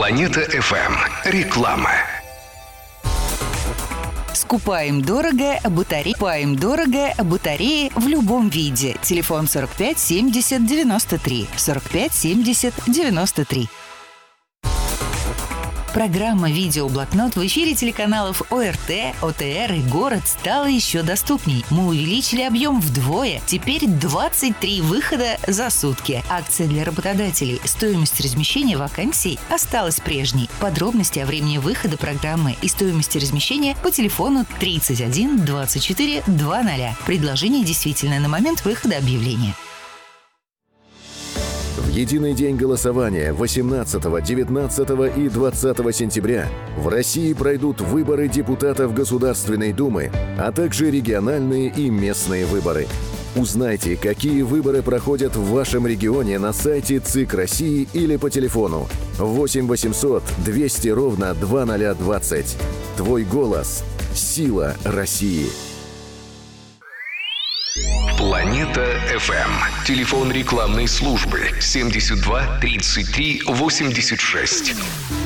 Планета FM. Реклама. Скупаем дорого, Купаем дорого батареи в любом виде. Телефон 45 70 93. 45 70 93. Программа «Видеоблокнот» в эфире телеканалов ОРТ, ОТР и «Город» стала еще доступней. Мы увеличили объем вдвое. Теперь 23 выхода за сутки. Акция для работодателей. Стоимость размещения вакансий осталась прежней. Подробности о времени выхода программы и стоимости размещения по телефону 31 24 00. Предложение действительно на момент выхода объявления. В единый день голосования 18, 19 и 20 сентября в России пройдут выборы депутатов Государственной Думы, а также региональные и местные выборы. Узнайте, какие выборы проходят в вашем регионе на сайте ЦИК России или по телефону 8 800 200 ровно 2020. Твой голос – сила России. Планета FM. Телефон рекламной службы 72 33 86.